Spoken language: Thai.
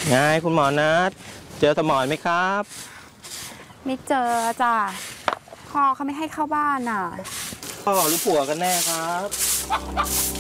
ไงคุณหมอนัดเจอสมรไหมครับไม่เจอจ้ะพ่อเขาไม่ให้เข้าบ้านอ่ะพ่อหรือผัวกันแน่ครับ